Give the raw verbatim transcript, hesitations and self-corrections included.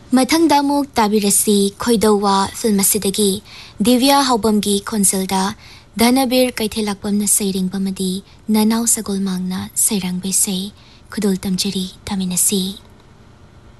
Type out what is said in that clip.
ꯃꯊꯪꯗ ꯑꯃꯨꯛ ꯇꯥꯕꯤꯔꯁꯤ ꯈꯣꯏꯗꯧꯋꯥ ꯐꯤꯜꯝ ꯑꯁꯤꯗꯒꯤ ꯗꯤꯚ꯭ꯌꯥ ꯍꯥꯎꯕꯝꯒꯤ ꯈꯣꯟꯖꯦꯜꯗ ꯙꯅꯕꯤꯔ ꯀꯩꯊꯦꯜꯂꯥꯛꯄꯝꯅ ꯁꯩꯔꯦꯡꯕꯃꯗꯤ ꯅꯅꯥꯎ ꯁꯒꯣꯜꯃꯥꯡꯅ ꯁꯩꯔꯥꯡꯕ ꯏꯁꯩ ꯈꯨꯗꯣꯜ ꯇꯝꯖꯔꯤ ꯇꯥꯃꯤꯟꯅꯁꯤ꯫